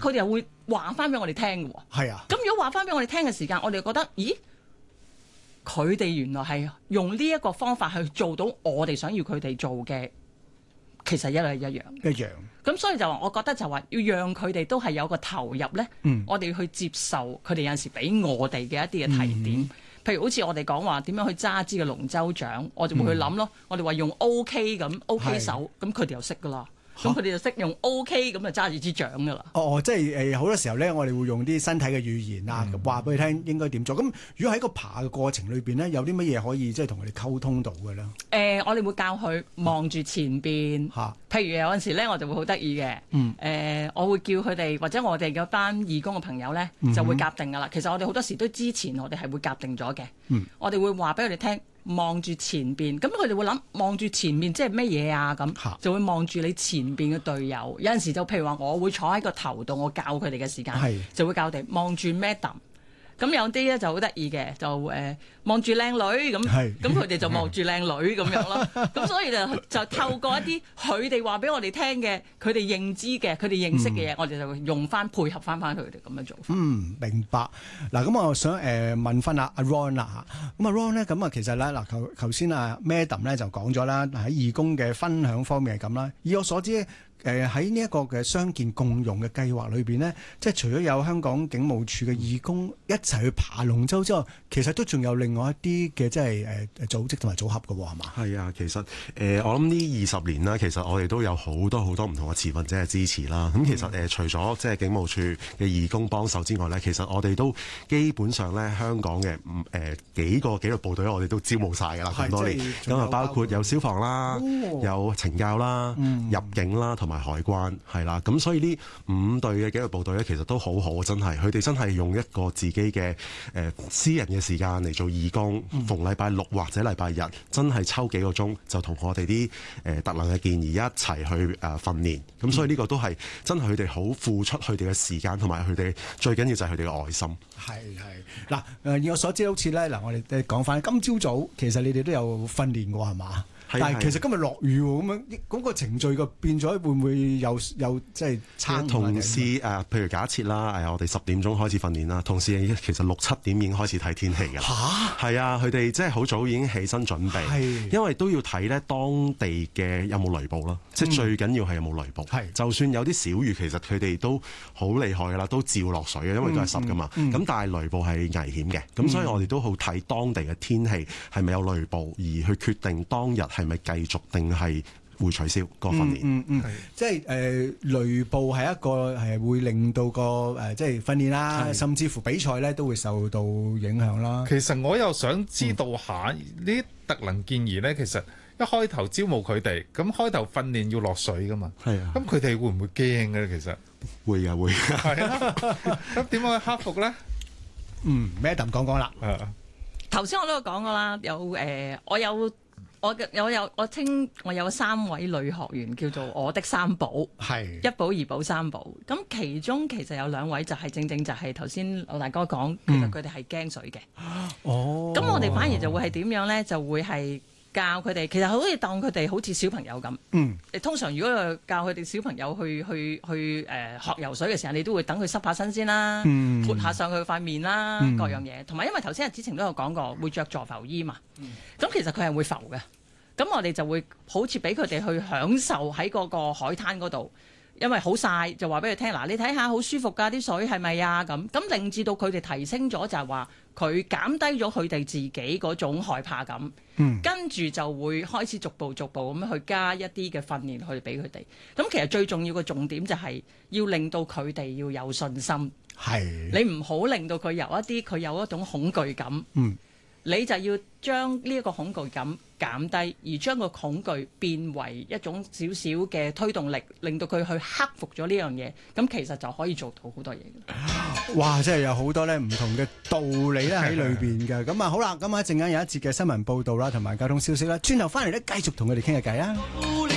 佢哋又會話翻俾我哋聽嘅喎。 係啊。 咁如果話翻俾我哋聽嘅時間，我哋覺得，咦？佢哋原來係用呢一個方法去做到我哋想要佢哋做嘅，其實一樣。 一樣。 咁所以就話，我覺得就話要讓佢哋都係有個投入咧。我哋要去接受佢哋有陣時俾我哋嘅一啲嘅提點。譬如好似我哋講話點樣去揸支嘅龍舟槳，我就會去諗咯。我哋話用 OK 咁 OK 手，咁佢哋又識噶啦。咁佢哋就識用 OK 咁就揸住支槳噶啦。 即係好多時候咧，我哋會用啲身體嘅語言啊，話俾佢聽應該點做。咁如果喺個爬嘅過程裏邊咧，有啲乜嘢可以即係同佢哋溝通到嘅咧？ 我哋會教佢望住前邊。譬如有陣時咧，我就會好得意嘅。我會叫佢哋或者我哋嘅班義工嘅朋友咧，就會夾定噶啦。其實我哋好多時都之前我哋係會夾定咗嘅。我哋會話俾佢哋聽。望住前邊，咁佢哋會諗望住前面即係乜嘢啊？咁就會望住你前邊嘅隊友。有陣時就譬如話，我會坐喺個頭度，我教佢哋嘅時間，就會教佢哋望住 Madam。咁有啲咧就好得意嘅，就望住靚女咁，咁佢哋就望住靚女咁樣咯。咁所以就透過一啲佢哋話俾我哋聽嘅，佢哋認知嘅，佢哋認識嘅嘢，我哋就會用翻配合翻佢哋咁樣做法。 明白。嗱，咁我想問翻阿 Ron 啦嚇。咁阿 Ron 咧，咁啊其實咧嗱，頭先阿 Madam 咧就講咗啦，喺義工嘅分享方面係咁啦。以我所知。喺呢一個嘅傷健共融嘅計劃裏邊呢，即係除咗有香港警務處嘅義工一齊去爬龍舟之外，其實都仲有另外一啲嘅即係組織同埋組合嘅喎，係嘛？ 係啊，其實我諗呢20年啦，其實我哋都有好多唔同嘅持份者嘅支持啦。咁其實除咗即係警務處嘅義工幫手之外呢，其實我哋都基本上呢，香港嘅幾個紀律部隊我哋都招募晒㗎啦，咁多年。咁啊，包括有消防啦，有懲教啦，入境啦，同埋海關係啦，咁所以呢5隊嘅紀律部隊咧，其實都好好，真係佢哋真係用一個自己嘅私人嘅時間嚟做義工，逢禮拜6或者禮拜日，真係抽幾個鐘就同我哋啲特能嘅健兒一齊去訓練。咁所以呢個都係真係佢哋好付出佢哋嘅時間，同埋佢哋最緊要就係佢哋嘅愛心。 係嗱，以我所知好似咧嗱，我哋講翻今朝早，其實你哋都有訓練過係嘛？但係其實今日落雨喎，咁樣嗰個程序個變咗，會唔會有即係差？ 同事譬如假設啦，我哋10點鐘開始訓練啦，同事其實6、7點已經開始睇天氣㗎。係啊，佢哋即係好早已經起身準備，因為都要睇咧當地嘅有冇雷暴啦。即係最緊要係有冇雷暴。就算有啲小雨，其實佢哋都好厲害㗎啦，都照落水嘅，因為都係濕㗎嘛。咁但係雷暴係危險嘅，咁所以我哋都好睇當地嘅天氣係咪有雷暴，而去決定當日係咪繼續定係會取消個訓練。 即係雷暴係一個係會令到個即係訓練啦，甚至乎比賽咧都會受到影響啦。 其實我又想知道下呢啲特能健兒咧，其實一開頭招募佢哋，咁開頭訓練要落水噶嘛。係啊，咁佢哋會唔會驚嘅咧？其實會㗎，會。 係啊，咁點樣去克服咧 ？Madam 講啦。 頭先我都有講過啦，我有3位女學員叫做我的三寶，係1寶、2寶、3寶。咁其中其實有2位就係正就係頭先老大哥講，其實佢哋係驚水嘅。咁我哋反而就會係點樣咧？就會係教佢哋，其實好似當佢哋好似小朋友咁。通常如果教佢哋小朋友去學游水嘅時候，你都會等佢濕下身先啦，潑下上去塊面啦，各樣嘢。同埋因為頭先阿子晴都有講過，會着助浮衣嘛。咁其實佢係會浮嘅。咁我哋就會好似俾佢哋去享受喺嗰個海灘嗰度，因為好曬，就話俾佢聽嗱，你睇下好舒服㗎，啲水係咪啊？咁令至到佢哋提升咗，就係話佢減低咗佢哋自己嗰種害怕感，跟住就會開始逐步咁樣去加一啲嘅訓練去俾佢哋。咁其實最重要嘅重點就係要令到佢哋要有信心，你唔好令到佢佢有一種恐懼感。你就要將呢一個恐懼感減低，而將個恐懼變為一種少少嘅推動力，令到佢去克服咗呢樣嘢，咁其實就可以做到好多嘢。 哇！真係有好多咧唔同嘅道理咧喺裏邊嘅。咁好啦，咁一陣間有一節嘅新聞報導啦，同埋交通消息啦，轉頭翻嚟咧繼續同佢哋傾下偈啊！